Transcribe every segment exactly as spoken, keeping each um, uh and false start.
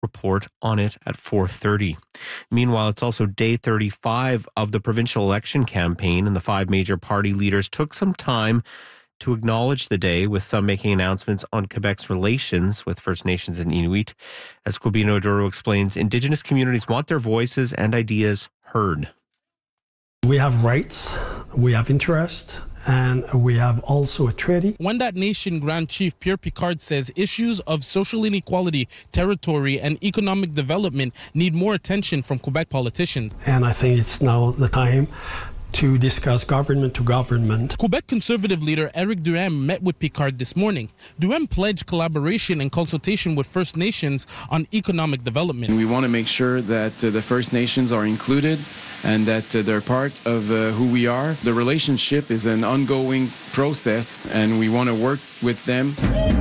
report on it at four thirty. Meanwhile, it's also day thirty-five of the provincial election campaign, and the five major party leaders took some time to acknowledge the day, with some making announcements on Quebec's relations with First Nations and Inuit. As Quibino Oduro explains, Indigenous communities want their voices and ideas heard. We have rights, we have interest, and we have also a treaty. Wendat Nation Grand Chief Pierre Picard says issues of social inequality, territory, and economic development need more attention from Quebec politicians. And I think it's now the time to discuss government to government. Quebec Conservative leader Eric Duhem met with Picard this morning. Duhem pledged collaboration and consultation with First Nations on economic development. We want to make sure that uh, the First Nations are included and that uh, they're part of uh, who we are. The relationship is an ongoing process, and we want to work with them.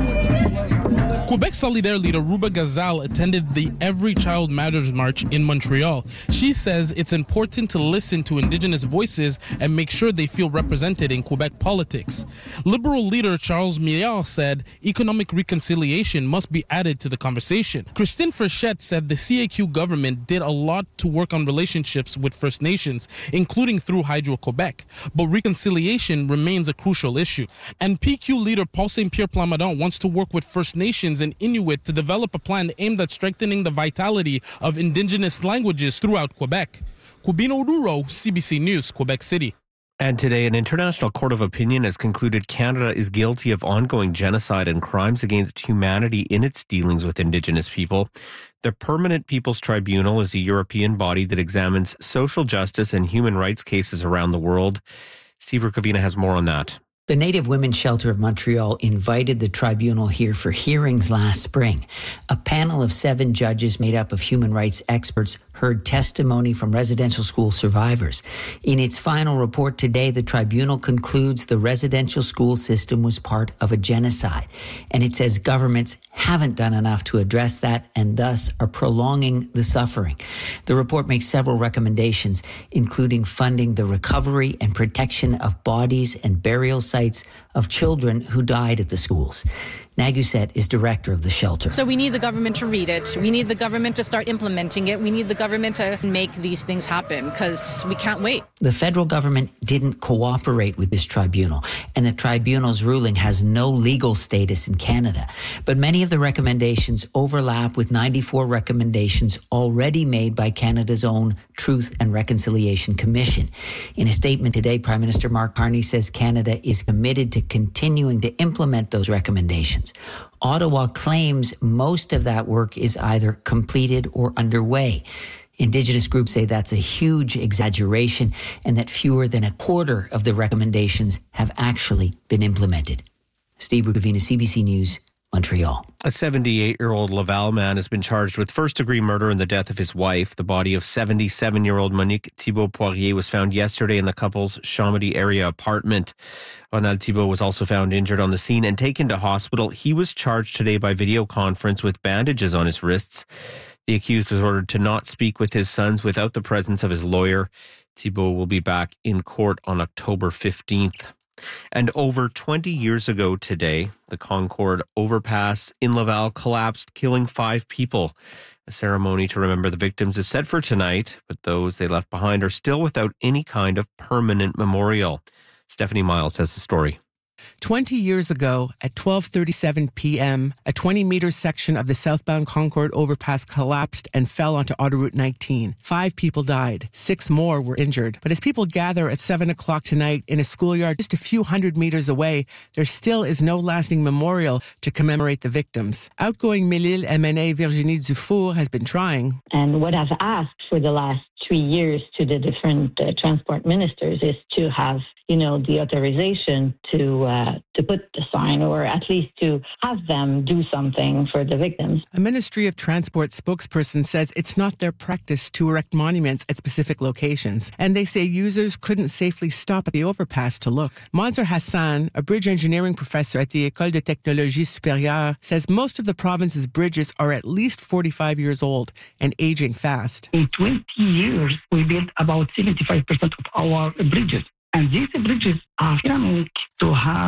Quebec Solidaire leader Ruba Gazal attended the Every Child Matters March in Montreal. She says it's important to listen to Indigenous voices and make sure they feel represented in Quebec politics. Liberal leader Charles Milliard said economic reconciliation must be added to the conversation. Christine Frechette said the C A Q government did a lot to work on relationships with First Nations, including through Hydro-Quebec. But reconciliation remains a crucial issue. And P Q leader Paul Saint Pierre Plamondon wants to work with First Nations and Inuit to develop a plan aimed at strengthening the vitality of Indigenous languages throughout Quebec. Quibino Oduro, C B C News, Quebec City. And today, an international court of opinion has concluded Canada is guilty of ongoing genocide and crimes against humanity in its dealings with Indigenous people. The Permanent People's Tribunal is a European body that examines social justice and human rights cases around the world. Steve Rukavina has more on that. The Native Women's Shelter of Montreal invited the tribunal here for hearings last spring. A panel of seven judges made up of human rights experts heard testimony from residential school survivors. In its final report today, the tribunal concludes the residential school system was part of a genocide. And it says governments haven't done enough to address that and thus are prolonging the suffering. The report makes several recommendations, including funding the recovery and protection of bodies and burial sites of children who died at the schools. Naguset is director of the shelter. So we need the government to read it. We need the government to start implementing it. We need the government to make these things happen because we can't wait. The federal government didn't cooperate with this tribunal, and the tribunal's ruling has no legal status in Canada. But many of the recommendations overlap with ninety-four recommendations already made by Canada's own Truth and Reconciliation Commission. In a statement today, Prime Minister Mark Carney says Canada is committed to continuing to implement those recommendations. Ottawa claims most of that work is either completed or underway. Indigenous groups say that's a huge exaggeration and that fewer than a quarter of the recommendations have actually been implemented. Steve Rukavina, C B C News, Montreal. A seventy-eight-year-old Laval man has been charged with first-degree murder in the death of his wife. The body of seventy-seven-year-old Monique Thibault-Poirier was found yesterday in the couple's Chambly area apartment. Ronald Thibault was also found injured on the scene and taken to hospital. He was charged today by video conference with bandages on his wrists. The accused was ordered to not speak with his sons without the presence of his lawyer. Thibault will be back in court on October fifteenth. And over twenty years ago today, the Concord overpass in Laval collapsed, killing five people. A ceremony to remember the victims is set for tonight, but those they left behind are still without any kind of permanent memorial. Stephanie Miles has the story. Twenty years ago, at twelve thirty-seven p.m., a twenty-meter section of the southbound Concord overpass collapsed and fell onto Autoroute nineteen. Five people died. Six more were injured. But as people gather at seven o'clock tonight in a schoolyard just a few hundred meters away, there still is no lasting memorial to commemorate the victims. Outgoing Mélile M N A Virginie Dufour has been trying. And what I've asked for the last three years to the different uh, transport ministers is to have, you know, the authorization to uh, to put the sign, or at least to have them do something for the victims. A Ministry of Transport spokesperson says it's not their practice to erect monuments at specific locations, and they say users couldn't safely stop at the overpass to look. Mansour Hassan, a bridge engineering professor at the École de Technologie Supérieure, says most of the province's bridges are at least forty-five years old and aging fast. In twenty years, we built about seventy-five percent of our bridges. And these bridges are ceramic to have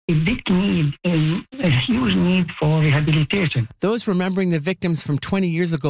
a big need, a, a huge need for rehabilitation. Those remembering the victims from twenty years ago